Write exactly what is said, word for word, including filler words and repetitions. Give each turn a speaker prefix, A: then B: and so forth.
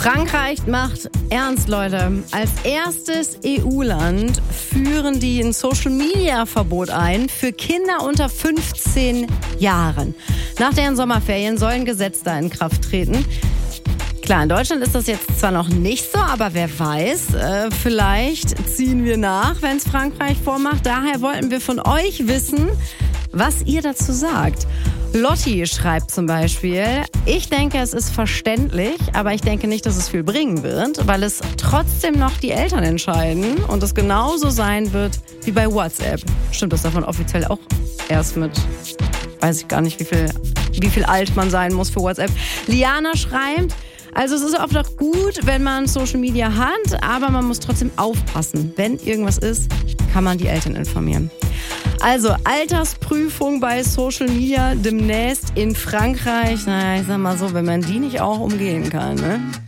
A: Frankreich macht ernst, Leute. Als erstes E U-Land führen die ein Social-Media-Verbot ein für Kinder unter fünfzehn Jahren. Nach deren Sommerferien soll ein Gesetz da in Kraft treten. Klar, in Deutschland ist das jetzt zwar noch nicht so, aber wer weiß, äh, vielleicht ziehen wir nach, wenn es Frankreich vormacht. Daher wollten wir von euch wissen, was ihr dazu sagt. Lotti schreibt zum Beispiel: Ich denke, es ist verständlich, aber ich denke nicht, dass es viel bringen wird, weil es trotzdem noch die Eltern entscheiden und es genauso sein wird wie bei WhatsApp. Stimmt, das darf man offiziell auch erst mit, weiß ich gar nicht, wie viel, wie viel alt man sein muss für WhatsApp. Liana schreibt: Also es ist oft auch gut, wenn man Social Media hat, aber man muss trotzdem aufpassen. Wenn irgendwas ist, kann man die Eltern informieren. Also Altersprüfung bei Social Media demnächst in Frankreich. Naja, ich sag mal so, wenn man die nicht auch umgehen kann, ne?